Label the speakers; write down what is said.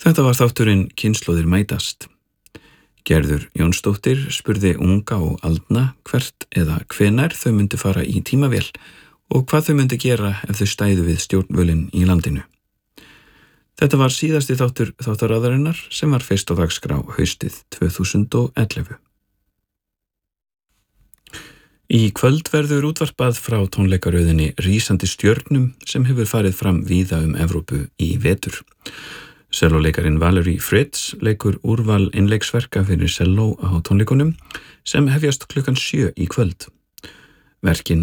Speaker 1: Þetta var þátturinn Kynslóðir mætast. Gerður Jónsdóttir spurði unga og aldna hvert eða hvenær þau myndu fara í tímavél og hvað þau myndu gera ef þau stæðu við stjórnvölinn í landinu. Þetta var síðasti þáttur þáttaráðarinnar sem var fyrst á dagskrá haustið 2011. Í kvöld verður útvarpað frá tónleikaröðinni Rísandi stjörnum sem hefur farið fram víða Evrópu í vetur. Sellóleikarin Valerie Fritz leikur úrval innleiksverka fyrir selló á tónleikunum sem hefjast klukkan 7 í kvöld. Verkin